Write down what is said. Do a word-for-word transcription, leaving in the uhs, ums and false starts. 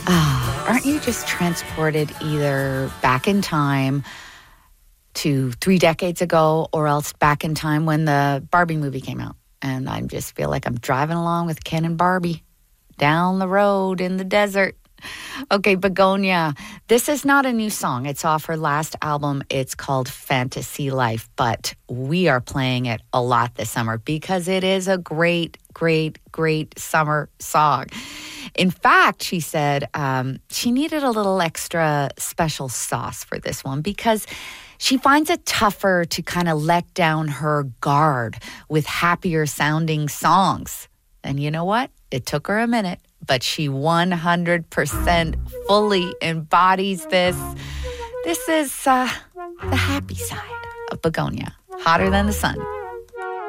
Ah, aren't you just transported either back in time to three decades ago or else back in time when the Barbie movie came out? And I just feel like I'm driving along with Ken and Barbie down the road in the desert. Okay, Begonia. This is not a new song. It's off her last album. It's called Fantasy Life, but we are playing it a lot this summer because it is a great, great, great summer song. In fact, she said um, she needed a little extra special sauce for this one because she finds it tougher to kind of let down her guard with happier sounding songs. And you know what? It took her a minute, but she one hundred percent fully embodies this. This is uh, the happy side of Begonia, Hotter Than the Sun.